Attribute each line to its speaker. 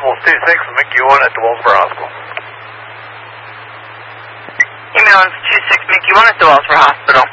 Speaker 1: Ambulance 26 will make you 1 at the Wellsboro Hospital.
Speaker 2: Ambulance 26, make you 1 at the Wellsboro Hospital.